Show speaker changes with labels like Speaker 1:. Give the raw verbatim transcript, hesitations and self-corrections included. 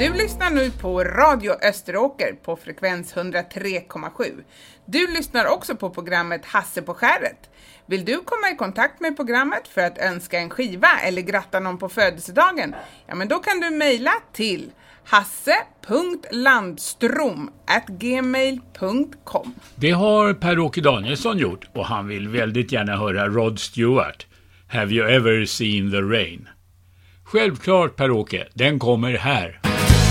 Speaker 1: Du lyssnar nu på Radio Österåker på frekvens hundratre komma sju. Du lyssnar också på programmet Hasse på skäret. Vill du komma i kontakt med programmet för att önska en skiva eller gratta någon på födelsedagen? Ja, men då kan du mejla till hasse punkt landstrom at gmail punkt com.
Speaker 2: Det har Per-Åke Danielsson gjort och han vill väldigt gärna höra Rod Stewart. Have you ever seen the rain? Självklart Per-Åke, den kommer här.